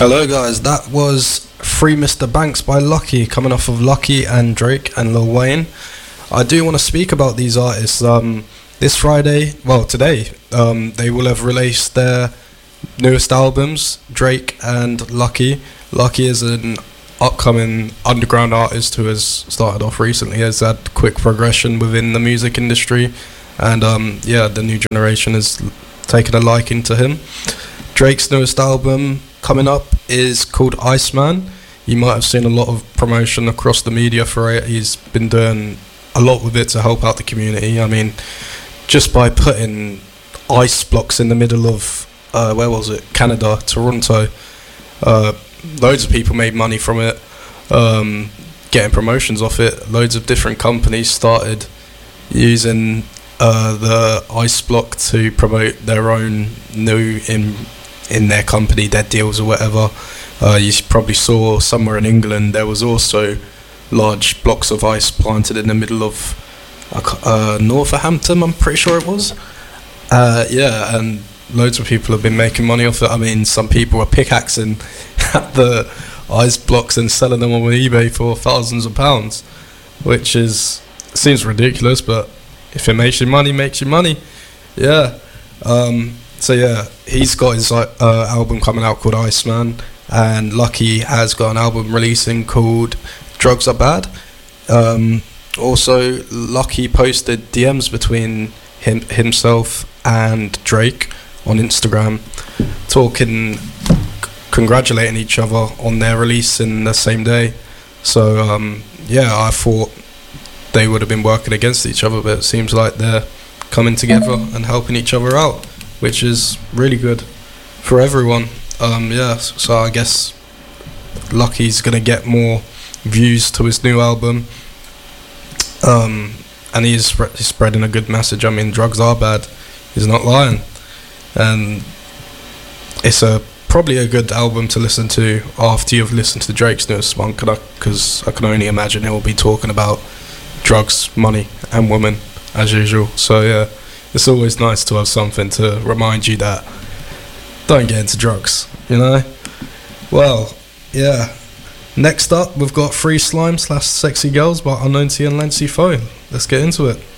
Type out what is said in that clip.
Hello guys, that was Free Mr. Banks by Lucky, coming off of Lucky and Drake and Lil Wayne. I do want to speak about these artists. This Friday, well today, they will have released their newest albums, Drake and Lucky. Lucky is an upcoming underground artist who has started off recently, has had quick progression within the music industry, and the new generation has taken a liking to him. Drake's newest album coming up is called Iceman. You might have seen a lot of promotion across the media for it. He's been doing a lot with it to help out the community. I mean, just by putting ice blocks in the middle of where was it? Canada, Toronto. Loads of people made money from it, getting promotions off it. Loads of different companies started using the ice block to promote their own new in their company, their deals or whatever. You probably saw somewhere in England there was also large blocks of ice planted in the middle of Northampton, I'm pretty sure it was. And loads of people have been making money off it. I mean, some people are pickaxing at the ice blocks and selling them on eBay for thousands of pounds, which seems ridiculous, but if it makes you money, makes you money. Yeah. He's got his album coming out called Iceman, and Lucky has got an album releasing called Drugs Are Bad. Also, Lucky posted DMs between himself and Drake on Instagram, congratulating each other on their release in the same day. So, I thought they would have been working against each other, but it seems like they're coming together and helping each other out, which is really good for everyone. So I guess Lucky's gonna get more views to his new album, and he's spreading a good message. I mean, drugs are bad. He's not lying, and it's probably a good album to listen to after you've listened to Drake's newest one, because I can only imagine he'll be talking about drugs, money, and women as usual. So yeah, it's always nice to have something to remind you that don't get into drugs, you know? Well, yeah. Next up, we've got Free Slime / Sexy Girls by Unknown T and Lancey Foe. Let's get into it.